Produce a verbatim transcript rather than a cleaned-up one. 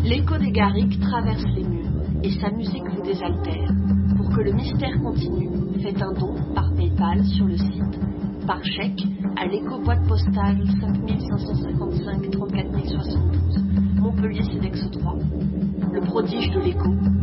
L'écho des Garrigues traverse les murs et sa musique vous désaltère. Pour que le mystère continue, faites un don par PayPal sur le site, par chèque à l'écho boîte postale cinq cinq cinq cinq trente-quatre mille soixante-douze, Montpellier Cedex trois. Le prodige de l'écho.